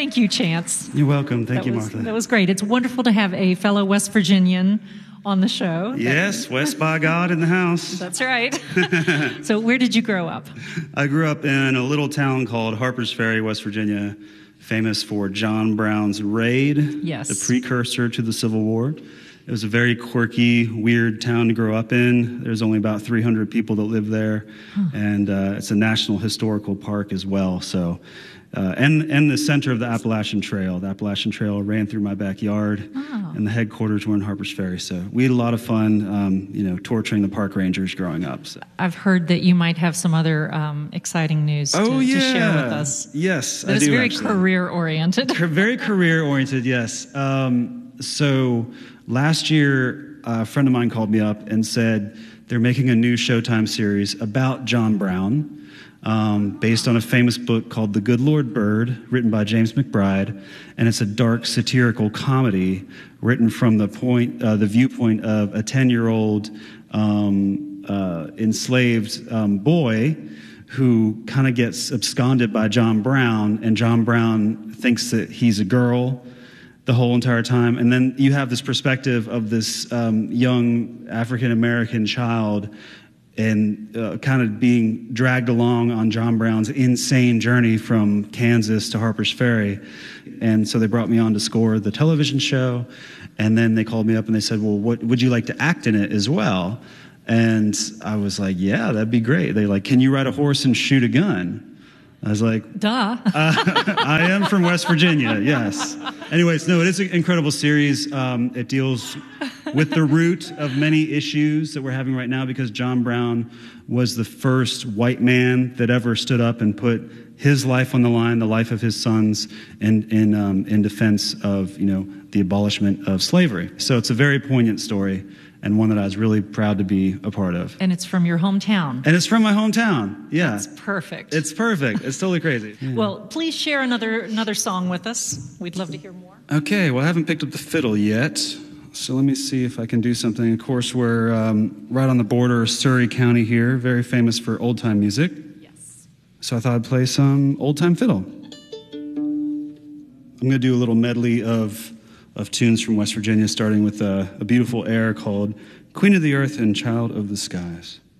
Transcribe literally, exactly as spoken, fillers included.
Thank you, Chance. You're welcome. Thank that you, was, Martha. That was great. It's wonderful to have a fellow West Virginian on the show. Yes, West by God in the house. That's right. So where did you grow up? I grew up in a little town called Harpers Ferry, West Virginia, famous for John Brown's Raid, yes. the precursor to the Civil War. It was a very quirky, weird town to grow up in. There's only about three hundred people that live there, huh. and uh, it's a national historical park as well. So, uh, and and the center of the Appalachian Trail. The Appalachian Trail ran through my backyard, oh. and the headquarters were in Harpers Ferry. So we had a lot of fun, um, you know, torturing the park rangers growing up. So. I've heard that you might have some other um, exciting news to, oh, yeah. to share with us. Yes, that I is do. Very actually. career oriented. Very career oriented. Yes. Um, so. Last year, a friend of mine called me up and said they're making a new Showtime series about John Brown, um, based on a famous book called The Good Lord Bird, written by James McBride, and it's a dark satirical comedy written from the point, uh, the viewpoint of a ten-year-old um, uh, enslaved um, boy who kind of gets absconded by John Brown, and John Brown thinks that he's a girl the whole entire time. And then you have this perspective of this um, young African-American child and uh, kind of being dragged along on John Brown's insane journey from Kansas to Harpers Ferry. And so they brought me on to score the television show. And then they called me up and they said, well, what would you like to act in it as well? And I was like, yeah, that'd be great. They're like, can you ride a horse and shoot a gun? I was like, duh. uh, I am from West Virginia, yes. Anyways, no, it is an incredible series. Um, it deals with the root of many issues that we're having right now because John Brown was the first white man that ever stood up and put his life on the line, the life of his sons, in in, um, in defense of, you know, the abolishment of slavery. So it's a very poignant story, and one that I was really proud to be a part of. And it's from your hometown. And it's from my hometown, yeah. That's perfect. It's perfect. It's totally crazy. Yeah. Well, please share another another song with us. We'd love to hear more. Okay, well, I haven't picked up the fiddle yet, so let me see if I can do something. Of course, we're um, right on the border of Surrey County here, very famous for old-time music. Yes. So I thought I'd play some old-time fiddle. I'm going to do a little medley of of tunes from West Virginia, starting with a, a beautiful air called Queen of the Earth and Child of the Skies.